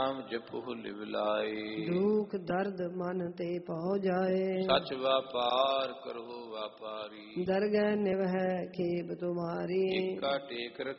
ਨਾਮ ਜਪੁ ਲਿਵ ਲਾਏ। ਦੁਖ ਦਰਦ ਮਨ ਤੇ ਪਹੁ ਜਾਏ। ਸਚ ਵਾਪਾਰ ਕਰੋ ਵਾਪਾਰੀ। ਦਰਗਹਿ ਨਿਵਹਿ ਖੇਪ ਤੁਮਾਰੀ। ਏਕਾ ਟੇਕ